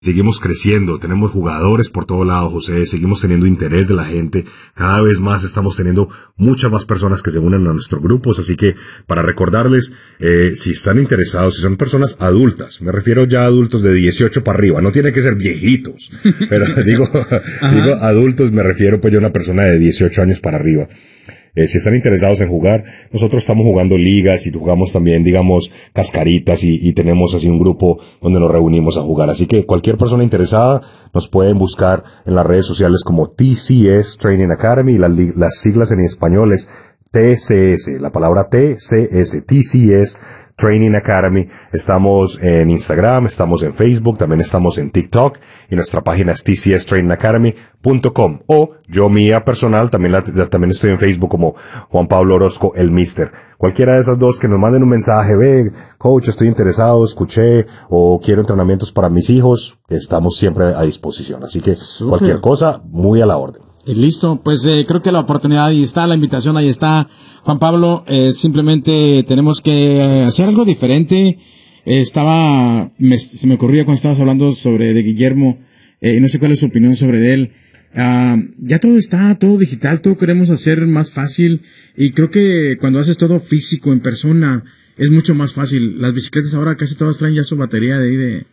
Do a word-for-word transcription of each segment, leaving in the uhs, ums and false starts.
Seguimos creciendo, tenemos jugadores por todo lado, José, seguimos teniendo interés de la gente, cada vez más estamos teniendo muchas más personas que se unen a nuestros grupos, así que para recordarles, eh, si están interesados, si son personas adultas, me refiero ya a adultos de dieciocho para arriba, no tiene que ser viejitos, pero digo, digo adultos, me refiero pues ya a una persona de dieciocho años para arriba. Eh, si están interesados en jugar, nosotros estamos jugando ligas y jugamos también, digamos, cascaritas y, y tenemos así un grupo donde nos reunimos a jugar. Así que cualquier persona interesada nos pueden buscar en las redes sociales como T C S Training Academy, las, las siglas en español es T C S, la palabra T C S, T C S Training Academy. Estamos en Instagram, estamos en Facebook, también estamos en TikTok y nuestra página es T C S Training Academy punto com o yo mía personal, también la, también estoy en Facebook como Juan Pablo Orozco, el Mister. Cualquiera de esas dos que nos manden un mensaje, ve, coach, estoy interesado, escuché o quiero entrenamientos para mis hijos, estamos siempre a disposición. Así que Super. Cualquier cosa, muy a la orden. Y listo, pues eh, creo que la oportunidad ahí está, la invitación ahí está, Juan Pablo, eh, simplemente tenemos que hacer algo diferente. Eh, estaba, me, se me ocurría cuando estabas hablando sobre de Guillermo, eh, y no sé cuál es su opinión sobre él. Uh, ya todo está, todo digital, todo queremos hacer más fácil, y creo que cuando haces todo físico, en persona, es mucho más fácil. Las bicicletas ahora casi todas traen ya su batería de ahí de...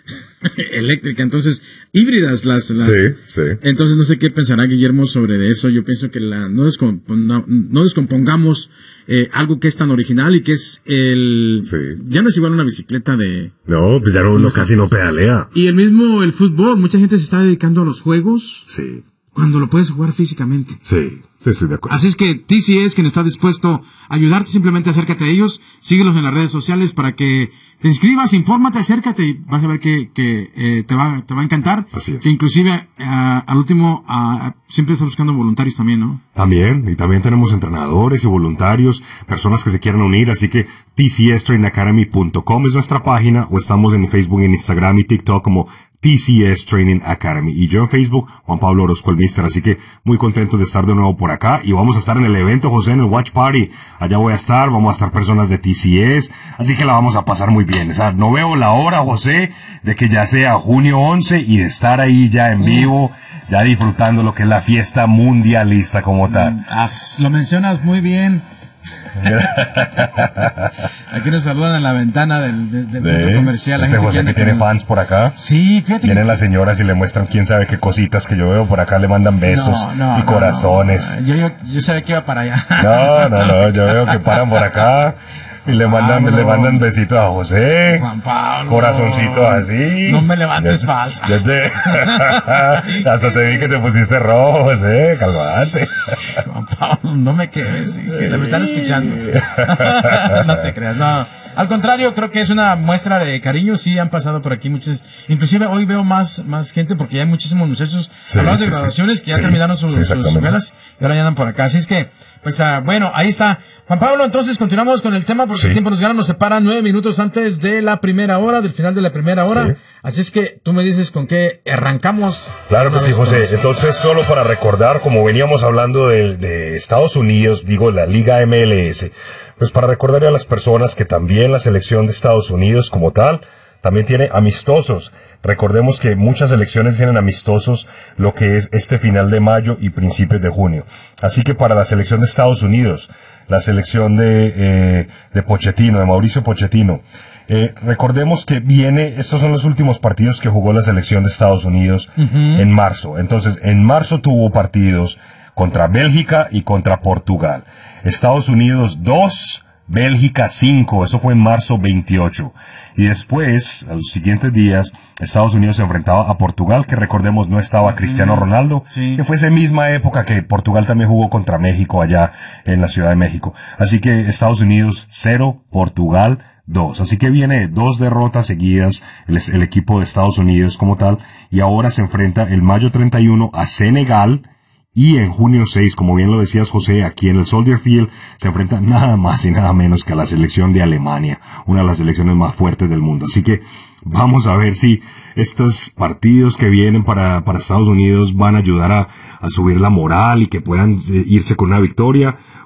eléctrica, entonces híbridas las, las sí, sí. Entonces no sé qué pensará Guillermo sobre eso. Yo pienso que la no, descomp no, no descompongamos eh, algo que es tan original y que es el sí. Ya no es igual una bicicleta de no, pues ya no, uno casi no pedalea. Y el mismo el fútbol, mucha gente se está dedicando a los juegos. Sí. Cuando lo puedes jugar físicamente. Sí. Sí, sí, de acuerdo. Así es que T C S, quien está dispuesto a ayudarte, simplemente acércate a ellos, síguelos en las redes sociales para que te inscribas, infórmate, acércate y vas a ver que, que eh, te va te va a encantar. Así es. Que inclusive uh, al último uh, siempre está buscando voluntarios también, ¿no? También, y también tenemos entrenadores y voluntarios, personas que se quieran unir, así que T C S Training Academy punto com es nuestra página, o estamos en Facebook, en Instagram y TikTok como T C S Training Academy, y yo en Facebook, Juan Pablo Orozco, el Mister, así que muy contento de estar de nuevo por acá, y vamos a estar en el evento, José, en el Watch Party, allá voy a estar, vamos a estar personas de T C S, así que la vamos a pasar muy bien. O sea, no veo la hora, José, de que ya sea junio once y de estar ahí ya en vivo, ya disfrutando lo que es la fiesta mundialista como tal. As, lo mencionas muy bien. Aquí nos saludan en la ventana del, del, del centro comercial. Este José que tiene fans por acá. Sí, fíjate. Vienen las señoras y le muestran quién sabe qué cositas que yo veo por acá, le mandan besos no, no, y corazones. No, no. Yo, yo, yo sabía que iba para allá. No, no, no, yo veo que paran por acá y le mandan, Pablo. le mandan besitos a José. Juan Pablo. Corazoncitos así. No me levantes falsa. Desde... Hasta te vi que te pusiste rojo, José. Calmate. Juan Pablo, no me quedes. Sí. Me están escuchando. No te creas, no. Al contrario, creo que es una muestra de cariño. Sí, han pasado por aquí muchos. Inclusive hoy veo más más gente porque ya hay muchísimos muchachos. Sí, hablamos sí, de graduaciones sí. que ya sí, terminaron su, sí, sus escuelas y ahora ya andan por acá. Así es que, pues, uh, bueno, ahí está. Juan Pablo, entonces continuamos con el tema porque sí. el tiempo nos gana. Nos separa nueve minutos antes de la primera hora, del final de la primera hora. Sí. Así es que tú me dices con qué arrancamos. Claro que sí, José. Todos. Entonces, solo para recordar, como veníamos hablando de, de Estados Unidos, digo, la Liga M L S, pues para recordarle a las personas que también la selección de Estados Unidos como tal también tiene amistosos. Recordemos que muchas selecciones tienen amistosos lo que es este final de mayo y principios de junio. Así que para la selección de Estados Unidos, la selección de, eh, de Pochettino, de Mauricio Pochettino, eh, recordemos que viene, estos son los últimos partidos que jugó la selección de Estados Unidos uh-huh. en marzo. Entonces, en marzo tuvo partidos contra Bélgica y contra Portugal. Estados Unidos dos, Bélgica cinco, eso fue en marzo veintiocho. Y después, a los siguientes días, Estados Unidos se enfrentaba a Portugal, que recordemos no estaba Cristiano Ronaldo, sí. que fue esa misma época que Portugal también jugó contra México allá en la Ciudad de México. Así que Estados Unidos cero, Portugal dos. Así que viene dos derrotas seguidas el, el equipo de Estados Unidos como tal, y ahora se enfrenta el mayo treinta y uno a Senegal. Y en junio seis, como bien lo decías, José, aquí en el Soldier Field se enfrenta nada más y nada menos que a la selección de Alemania, una de las selecciones más fuertes del mundo. Así que vamos a ver si estos partidos que vienen para, para Estados Unidos van a ayudar a, a subir la moral y que puedan eh, irse con una victoria,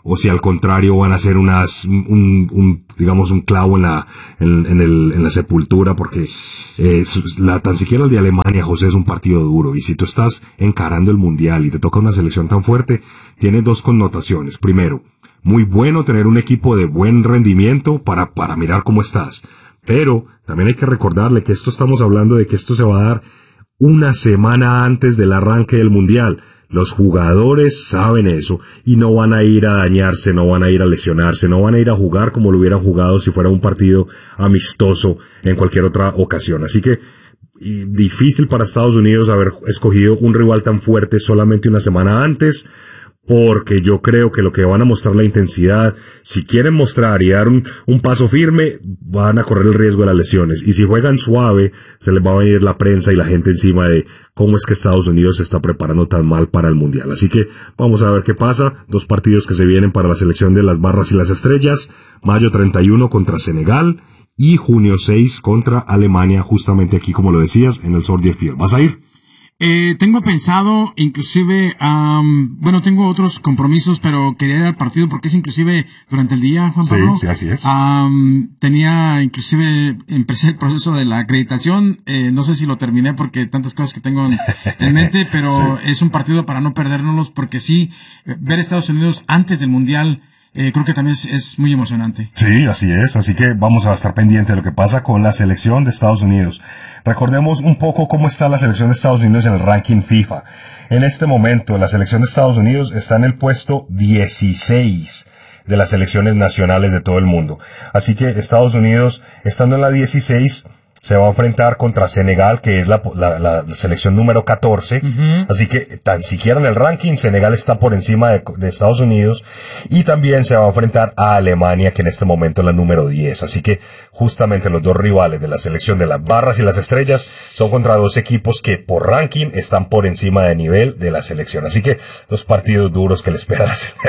o si al contrario van a ser unas, un, un digamos, un clavo en la, en, en el, en la sepultura, porque, eh, la, tan siquiera el de Alemania, José, es un partido duro, y si tú estás encarando el mundial y te toca una selección tan fuerte, tiene dos connotaciones. Primero, muy bueno tener un equipo de buen rendimiento para, para mirar cómo estás, pero también hay que recordarle que esto estamos hablando de que esto se va a dar una semana antes del arranque del mundial. Los jugadores saben eso y no van a ir a dañarse, no van a ir a lesionarse, no van a ir a jugar como lo hubieran jugado si fuera un partido amistoso en cualquier otra ocasión. Así que y difícil para Estados Unidos haber escogido un rival tan fuerte solamente una semana antes, porque yo creo que lo que van a mostrar la intensidad, si quieren mostrar y dar un, un paso firme, van a correr el riesgo de las lesiones. Y si juegan suave, se les va a venir la prensa y la gente encima de cómo es que Estados Unidos se está preparando tan mal para el Mundial. Así que vamos a ver qué pasa. Dos partidos que se vienen para la selección de las barras y las estrellas. Mayo treinta y uno contra Senegal y junio seis contra Alemania, justamente aquí, como lo decías, en el Soldier Field. ¿Vas a ir? Eh, tengo pensado, inclusive, um, bueno, tengo otros compromisos, pero quería ir al partido porque es inclusive durante el día, Juan Pablo. Sí, sí, así es. Um, tenía, inclusive, empecé el proceso de la acreditación, eh, no sé si lo terminé porque tantas cosas que tengo en, en mente, pero sí, es un partido para no perdérnoslos, porque sí, ver Estados Unidos antes del Mundial, Eh, creo que también es, es muy emocionante. Sí, así es. Así que vamos a estar pendientes de lo que pasa con la selección de Estados Unidos. Recordemos un poco cómo está la selección de Estados Unidos en el ranking FIFA. En este momento, la selección de Estados Unidos está en el puesto dieciséis de las selecciones nacionales de todo el mundo. Así que Estados Unidos, estando en la dieciséis, se va a enfrentar contra Senegal, que es la, la, la selección número catorce. Uh-huh. Así que tan siquiera en el ranking Senegal está por encima de, de Estados Unidos. Y también se va a enfrentar a Alemania, que en este momento es la número diez. Así que justamente los dos rivales de la selección de las barras y las estrellas son contra dos equipos que por ranking están por encima de nivel de la selección. Así que dos partidos duros que le esperan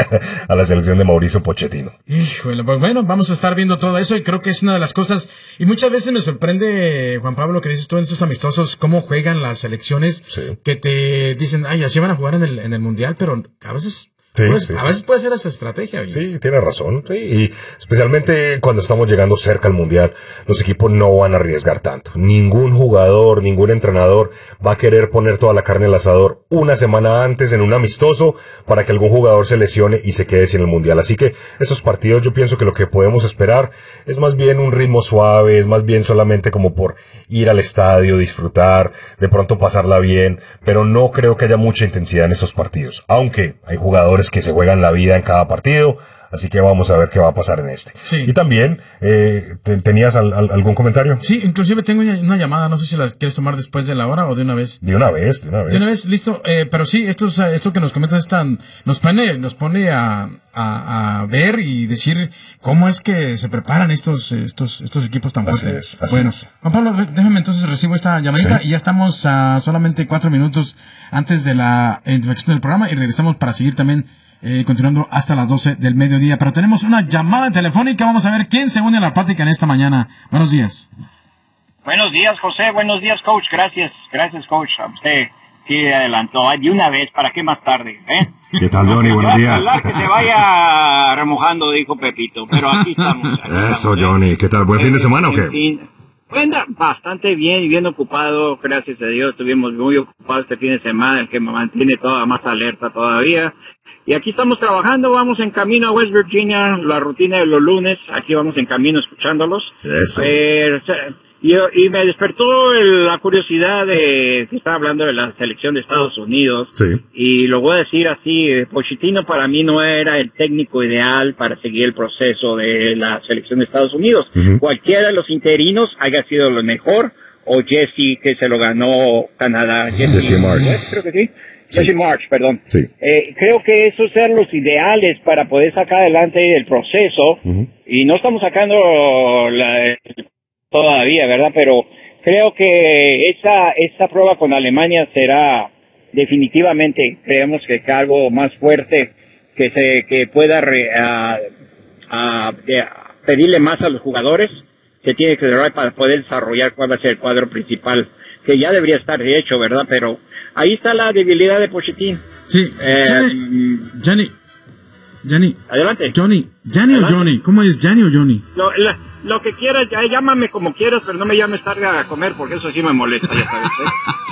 a la selección de Mauricio Pochettino. Híjole, pues bueno, vamos a estar viendo todo eso, y creo que es una de las cosas, y muchas veces me sorprende, Juan Pablo, que dices tú en estos amistosos, cómo juegan las selecciones, sí, que te dicen, ay, así van a jugar en el, en el Mundial, pero a veces... Sí, pues, sí, a veces sí. puede ser esa estrategia. ¿Oyes? Sí, tiene razón. Sí, y especialmente cuando estamos llegando cerca al Mundial, los equipos no van a arriesgar tanto. Ningún jugador, ningún entrenador va a querer poner toda la carne al asador una semana antes en un amistoso para que algún jugador se lesione y se quede sin el Mundial. Así que esos partidos, yo pienso que lo que podemos esperar es más bien un ritmo suave, es más bien solamente como por ir al estadio, disfrutar, de pronto pasarla bien, pero no creo que haya mucha intensidad en estos partidos. Aunque hay jugadores que se juegan la vida en cada partido, así que vamos a ver qué va a pasar en este. Sí. Y también, eh, ¿tenías al, al, algún comentario? Sí, inclusive tengo una llamada, no sé si la quieres tomar después de la hora o de una vez. De una vez, de una vez. De una vez, listo, eh, pero sí, esto, es, esto que nos comentas es tan, nos pone, nos pone a, a, a ver y decir cómo es que se preparan estos, estos, estos equipos tan fuertes. Así es, así bueno, es. Juan Pablo, déjame entonces recibo esta llamadita, sí, y ya estamos a solamente cuatro minutos antes de la introducción del programa, y regresamos para seguir también Eh, continuando hasta las doce del mediodía. Pero tenemos una llamada telefónica. Vamos a ver quién se une a la plática en esta mañana. Buenos días. Buenos días, José. Buenos días, coach. Gracias. Gracias, coach. A usted sí adelantó de una vez. ¿Para qué más tarde? ¿Eh? ¿Qué tal, Johnny? Buenos días. Que se vaya remojando, dijo Pepito. Pero aquí estamos. Aquí Eso, estamos, Johnny. ¿Eh? ¿Qué tal? ¿Buen eh, fin de semana o qué? Fin. Bueno, bastante bien y bien ocupado. Gracias a Dios. Estuvimos muy ocupados este fin de semana, el que me mantiene toda más alerta todavía. Y aquí estamos trabajando, vamos en camino a West Virginia, la rutina de los lunes, aquí vamos en camino escuchándolos. Eso. Eh, y, y me despertó el, la curiosidad de que estaba hablando de la selección de Estados Unidos. Sí. Y lo voy a decir así, Pochettino para mí no era el técnico ideal para seguir el proceso de la selección de Estados Unidos. Uh-huh. Cualquiera de los interinos haya sido lo mejor, o Jesse, que se lo ganó Canadá. Jesse, Jesse Marsh. Creo que sí. Sí. Jesse March, perdón. Sí. Eh, creo que esos eran los ideales para poder sacar adelante el proceso. Uh-huh. Y no estamos sacando la, todavía, ¿verdad? Pero creo que esa esa prueba con Alemania será definitivamente, creemos que algo más fuerte que se que pueda re, a, a, a pedirle más a los jugadores, que tiene que dar para poder desarrollar cuál va a ser el cuadro principal, que ya debería estar hecho, ¿verdad? Pero ahí está la debilidad de Pochettino. Sí, eh, Jenny, Jenny, Johnny. Adelante. Johnny. ¿Johnny o Johnny? ¿Cómo es? ¿Johnny o Johnny? Lo, la, lo que quieras, ya, llámame como quieras, pero no me llames tarde a comer porque eso sí me molesta, ya sabes, ¿eh?